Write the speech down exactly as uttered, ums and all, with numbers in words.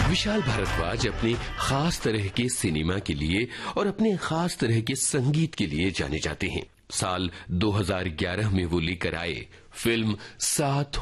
विशाल भारद्वाज अपनी खास तरह के सिनेमा के लिए और अपने खास तरह के संगीत के लिए जाने जाते हैं। साल दो हज़ार ग्यारह में वो लेकर आए फिल्म साथ